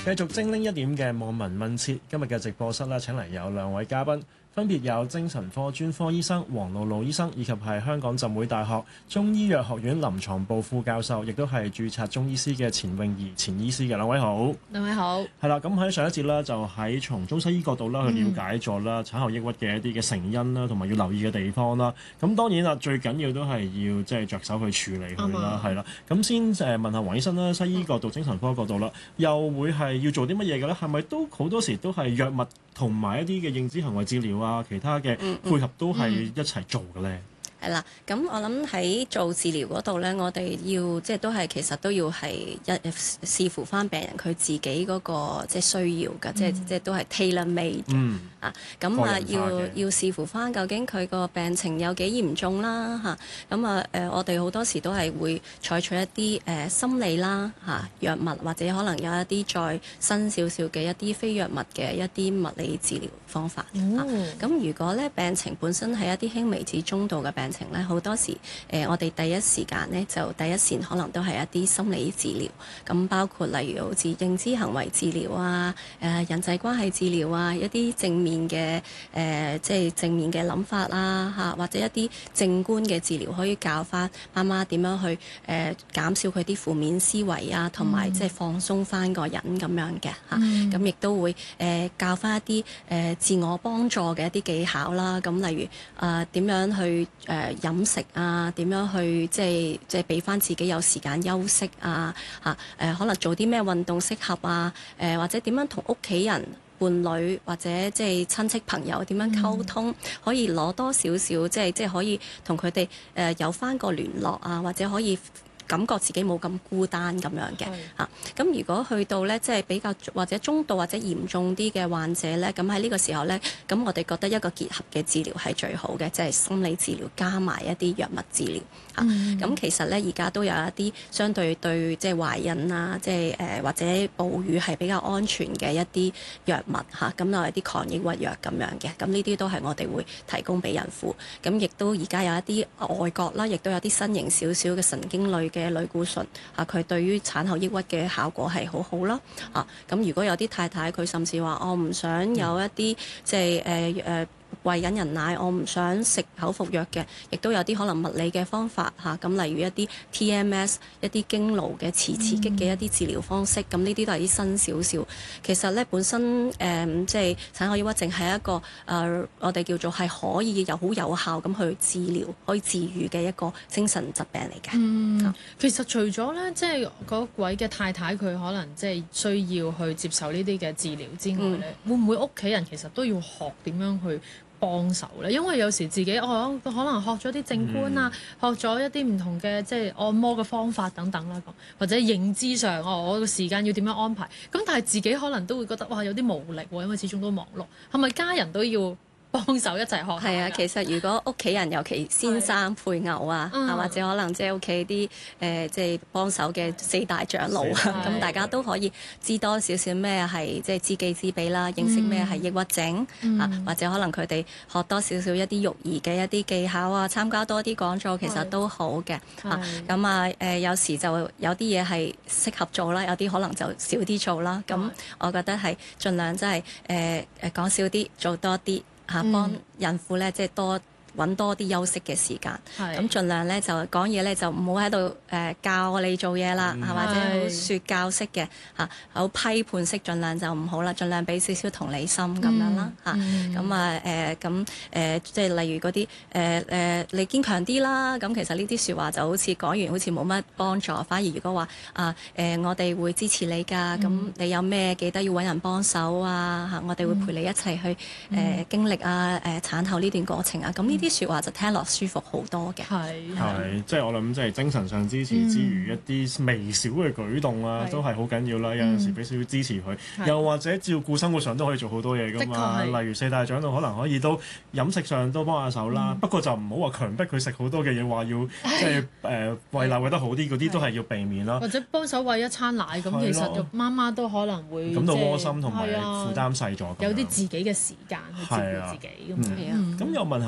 繼續精靈一點嘅網民問切，今日嘅直播室咧請嚟有兩位嘉賓，分別有精神科專科醫生黃露露醫生，以及係香港浸會大學中醫藥學院臨床部副教授，亦都係註冊中醫師嘅錢詠儀錢醫師嘅。兩位好。 兩位好。 係啦，咁喺上一節啦，就喺從中西醫角度啦去了解咗啦產後抑鬱嘅一啲嘅成因啦，同埋要留意嘅地方啦。咁當然啦，最緊要都係要即係着手去處理佢啦，係啦。咁先問下黃醫生啦，西醫角度、精神科角度啦，又會係要做啲乜嘢嘅咧？係咪都好多時都係藥物同埋一啲嘅認知行為治療啊，其他嘅配合都係一齊做嘅咧？ 係啦，咁我諗喺做治療嗰度咧，我哋要即係都係其實都要係視乎翻病人佢自己嗰個即係需要嘅，即係都係 tailor made 啊。咁啊要視乎翻究竟佢個病情有幾嚴重啦嚇。咁我哋好多時都係會採取一啲心理啦嚇藥物，或者可能有一啲再新少少嘅一啲非藥物嘅一啲物理治療方法。咁如果咧病情本身係一啲輕微至中度嘅病情咧，好多時我哋第一時間咧就第一線可能都係一啲心理治療，咁包括例如好似認知行為治療啊、人際關係治療啊、一啲正面嘅即係正面嘅諗法啦嚇，或者一啲正觀嘅治療，可以教翻媽媽點樣去減少佢啲負面思維啊，同埋即係放鬆翻個人咁樣嘅嚇。咁亦都會教翻一啲自我幫助嘅一啲技巧啦。咁例如點樣去飲食啊，點樣去即係俾翻自己有時間休息啊嚇，可能做啲咩運動適合啊，或者點樣同屋企人伴侶或者即係親戚朋友點樣溝通，可以攞多少少即係可以同佢哋有翻個聯絡啊，或者可以感覺自己冇咁孤單咁樣嘅嚇。咁如果去到咧即係比較或者中度或者嚴重啲嘅患者咧，咁喺呢個時候咧，咁我哋覺得一個結合嘅治療係最好嘅，即係心理治療加埋一啲藥物治療嚇。咁其實咧而家都有一啲相對對即係懷孕啊，即係或者哺乳係比較安全嘅一啲藥物嚇。咁有一啲抗抑鬱藥咁樣嘅，咁呢啲都係我哋會提供俾孕婦。咁亦都而家有一啲外國啦，亦都有啲新型少少嘅神經類嘅類固醇啊，佢對於產後抑鬱嘅效果係好好啦啊！咁如果有啲太太佢甚至話我唔想有一啲即係餵緊人奶，我唔想食口服藥嘅，亦都有啲可能物理嘅方法嚇，咁例如一啲 TMS 一啲經顱嘅磁刺激嘅一啲治療方式，咁呢啲都係啲新少少。其實咧本身即係產後抑鬱症係一個我哋叫做係可以好有效咁去治療、可以治癒嘅一個精神疾病嚟嘅。 其實除咗咧，即係嗰位嘅太太佢可能即係需要去接受呢啲嘅治療之外咧，會唔會屋企人其實都要學點樣去幫手咧？因為有時自己可能學咗啲正觀啊，學咗一啲唔同嘅即係按摩嘅方法等等啦，或者認知上我個時間要點樣安排，咁但係自己可能都會覺得哇有啲無力喎，因為始終都忙碌，係咪家人都要幫手一齊學？ 係啊，其實如果屋企人尤其先生配偶啊，或者可能即係屋企啲即係幫手嘅四大長老啊，咁大家都可以知多少少咩係即係知己知彼啦，認識咩係抑鬱症啊，或者可能佢哋學多少少一啲育兒嘅一啲技巧啊，參加多啲講座其實都好嘅啊。咁有時就有啲嘢係適合做啦，有啲可能就少啲做啦。咁我覺得係盡量即係講少啲，做多啲。幫孕婦咧，即係揾多啲休息嘅時間，咁盡量咧就講嘢咧就唔好喺度教你做嘢啦，或者好説教式嘅嚇，好批判式，盡量就唔好啦，盡量俾少少同理心咁樣啦嚇。咁即係例如嗰啲你堅強啲啦，咁其實呢啲説話就好似講完好似冇乜幫助，反而如果話我哋會支持你㗎，咁你有咩記得要揾人幫手啊嚇，我哋會陪你一齊去經歷啊產後呢段過程啊，咁呢啲説話就聽落舒服好多嘅。 係，即係我諗，即係精神上支持之餘，一啲微小嘅舉動啊，都係好緊要啦。有陣時俾少少支持佢，又或者照顧生活上都可以做好多嘢噶嘛。例如四大長老可能可以都飲食上都幫下手啦。不過就唔好話強迫佢食好多嘅嘢，話要即係餵奶餵得好啲，嗰啲都係要避免啦。 或者幫手餵一餐奶，咁其實媽媽都可能會感到窩心同埋負擔細咗。 有啲自己嘅時間去照顧自己咁樣。 咁又問下錢醫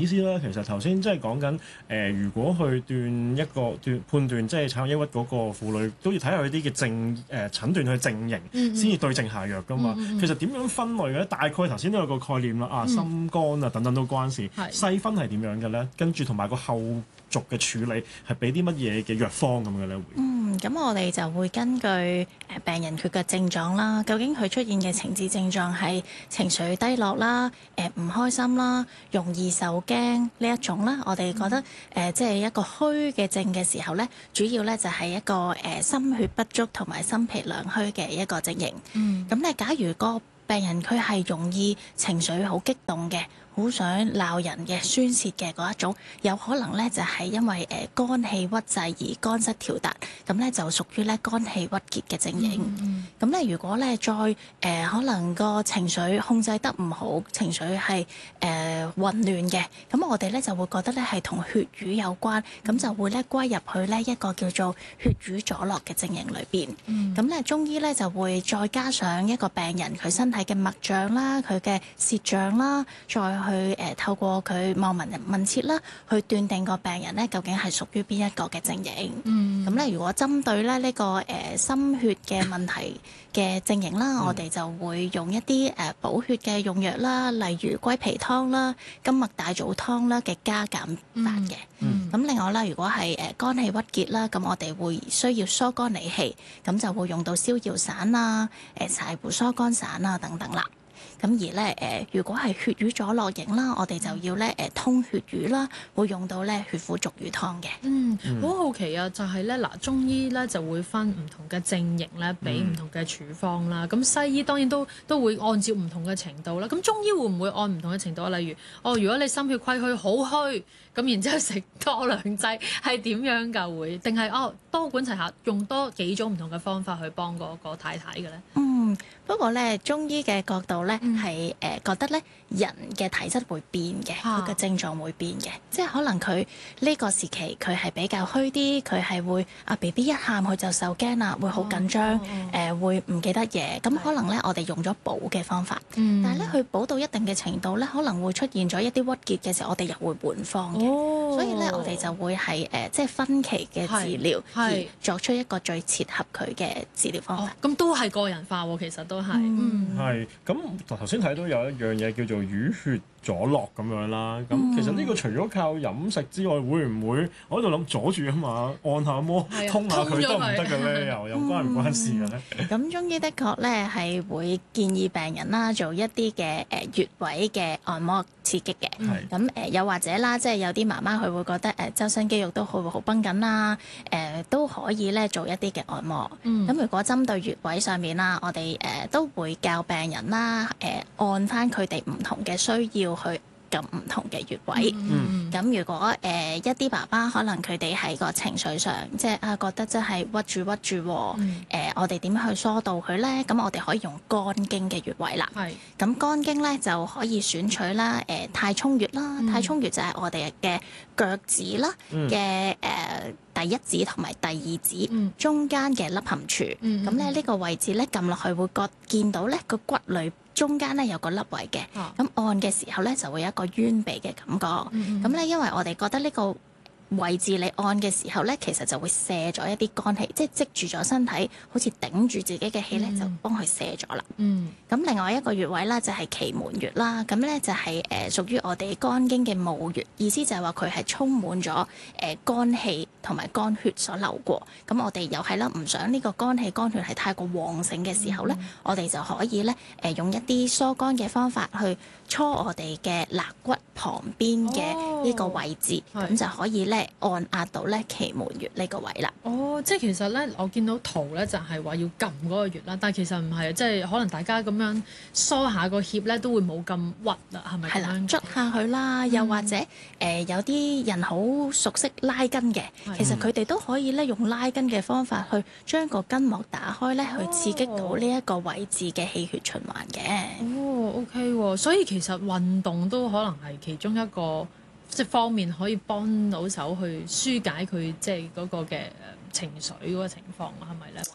思啦。其實頭先即係講緊如果去判斷即係產後抑鬱嗰個婦女，都要睇下佢啲嘅診斷佢症型，先至對症下藥噶嘛。其實點樣分類嘅咧？大概頭先都有個概念啦，心肝啊等等都關事。細分係點樣嘅咧？跟住同埋個後續嘅處理係俾啲乜嘢嘅藥方咁嘅咧？會咁我哋就會根據病人佢嘅症狀啦，究竟佢出現嘅情志症狀係情緒低落啦、唔開心啦、容易受驚呢一種啦，我哋覺得即係一個虛嘅症嘅時候咧，主要咧就係一個心血不足同埋心脾兩虛嘅一個症型。咁咧，假如個病人佢係容易情緒好激動嘅，好想鬧人嘅、宣泄嘅嗰一種，有可能咧就係因為肝氣鬱滯而肝失調達，咁咧就屬於咧肝氣鬱結嘅症型。咁咧如果咧再可能個情緒控制得唔好，情緒係混亂嘅，咁我哋咧就會覺得咧係同血瘀有關，咁就會咧歸入去呢一個叫做血瘀阻絡嘅症型裏邊。咁咧中醫咧就會再加上一個病人佢身體嘅脈象啦、佢嘅舌象啦，再去透過佢望聞問切啦，去斷定個病人咧究竟係屬於邊一個嘅症型。咁咧如果針對咧呢個心血嘅問題嘅症型啦，我哋就會用一啲補血嘅用藥啦，例如龜皮湯啦、金麥大棗湯啦嘅加減法嘅。咁另外啦，如果係肝氣鬱結啦，咁我哋會需要疏肝理氣，咁就會用到逍遙散啊、柴胡疏肝散啊等等啦。咁而咧如果係血瘀阻絡型啦，我哋就要咧通血瘀啦，會用到咧血府逐瘀湯嘅。 好好奇啊，就係咧嗱，中醫咧就會分唔同嘅症型咧，俾唔同嘅處方啦。咁西醫當然都會按照唔同嘅程度啦。咁中醫會唔會按唔同嘅程度啊？例如如果你心血虧虛好虛，咁然之後食多兩劑，係點樣㗎？會定係多管齊下，用多幾種唔同嘅方法去幫嗰個太太嘅咧？ 不過咧，中醫嘅角度咧係覺得咧人嘅體質會變嘅，佢嘅症狀會變嘅，即係可能佢呢個時期佢係比較虛啲，佢係會BB 一喊佢就受驚啦，會好緊張，會唔記得嘢，咁可能咧我哋用咗補嘅方法，但係咧佢補到一定嘅程度咧，可能會出現咗一啲鬱結嘅時候，我哋又會換方嘅，所以咧我哋就會係即係分期嘅治療，而作出一個最切合佢嘅治療方法。 咁都係個人化喎，其實都係。 係咁頭先睇到有一樣嘢叫做淤血阻絡咁樣啦。咁其實呢個除咗靠飲食之外，會唔會我喺度諗阻住啊嘛？按下摩通下佢得唔得嘅咧？又關唔關事嘅咧？ 咁中醫的確咧係會建議病人啦做一啲嘅穴位嘅按摩刺激嘅。咁又或者啦，即係有啲媽媽佢會覺得周身肌肉都好繃緊啦，都可以咧做一啲嘅按摩。咁如果針對穴位上面啦，我哋都會教病人啦，按翻佢哋唔同嘅需要去撳唔同嘅穴位。咁如果一啲爸爸可能佢哋喺個情緒上，即係覺得真係屈住，我哋點樣去疏導佢咧？咁我哋可以用肝經嘅穴位啦。咁肝經咧就可以選取啦，太衝穴啦，太衝穴就係我哋嘅腳趾啦嘅第一指同埋第二指中間嘅凹陷處。咁咧呢個位置咧撳落去會見到咧個骨裏中間咧有個凹位嘅，咁按嘅時候咧就會有一個冤鼻嘅感覺。咁咧因為我哋覺得呢個位置你按嘅時候咧，其實就會瀉咗一啲肝氣，即係積住咗身體，好似頂住自己嘅氣咧，就幫佢瀉咗啦。咁另外一個穴位啦，就係奇門穴啦。咁咧就係屬於我哋肝經嘅募穴，意思就係話佢係充滿咗肝氣同埋肝血所流過。咁我哋又係啦，唔想呢個肝氣肝血係太過旺盛嘅時候咧，我哋就可以咧用一啲疏肝嘅方法去搓我哋嘅肋骨旁邊嘅呢個位置，咁就可以咧按壓到咧奇門穴呢個位啦。 即係其實咧，我見到圖咧就係話要撳嗰個穴啦，但係其實唔係，即係可能大家咁樣梳下個脅咧都會冇咁屈啦，係咪？係啦， 捽下佢啦，又或者有啲人好熟悉拉筋嘅，其實佢哋都可以咧用拉筋嘅方法去將個筋膜打開咧，去刺激到呢一個位置嘅氣血循環嘅。 OK 喎，所以其實運動都可能係其中一個即係方面可以幫到手去疏解佢即係嗰個嘅情緒嗰個情況，係咪咧？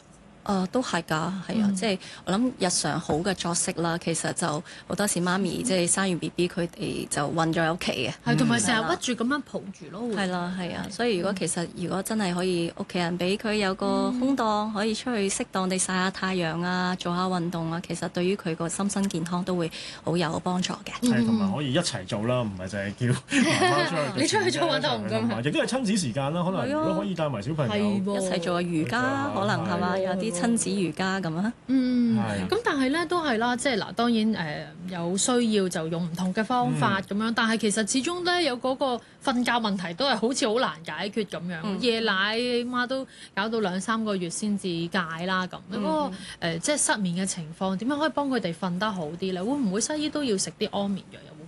都係㗎，係啊，即係我諗日常好嘅作息啦，其實就好多時媽咪即係生完 BB 佢哋就韞咗喺屋企嘅， 係同埋成日屈住咁樣抱住咯，會係啦係啊，所以如果真係可以屋企人俾佢有個空檔，可以出去適當地曬下太陽啊，做下運動啊，其實對於佢個心身健康都會好有幫助嘅。 係同埋可以一齊做啦，唔係淨係叫媽媽出去。 你出去做運動㗎嘛？ 亦都係親子時間啦，可能如果可以帶埋小朋友一齊做下瑜伽，可能係嘛，有啲親子瑜伽咁啊。 咁但係咧都係啦，即係嗱，當然有需要就用唔同嘅方法咁樣，但係其實始終咧有嗰個瞓覺問題都係好似好難解決咁樣，夜奶起碼都搞到2-3個月先至戒啦咁。嗰個即係失眠嘅情況，點樣可以幫佢哋瞓得好啲咧？會唔會西醫都要食啲安眠藥？